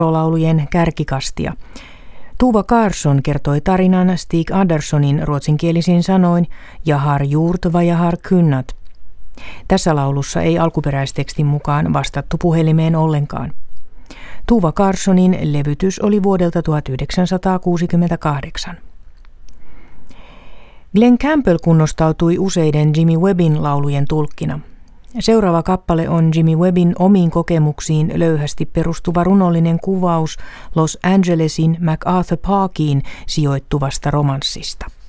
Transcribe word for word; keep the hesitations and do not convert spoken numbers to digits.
laulujen kärkikastia. Tuva Carlson kertoi tarinan Stig Anderssonin ruotsinkielisin sanoin "Jag har gjort vad jag har kunnat". Tässä laulussa ei alkuperäistekstin mukaan vastattu puhelimeen ollenkaan. Tuva Carlsonin levytys oli vuodelta tuhatyhdeksänsataakuusikymmentäkahdeksan. Glenn Campbell kunnostautui useiden Jimmy Webbin laulujen tulkkina. Seuraava kappale on Jimmy Webbin omiin kokemuksiin löyhästi perustuva runollinen kuvaus Los Angelesin MacArthur Parkiin sijoittuvasta romanssista.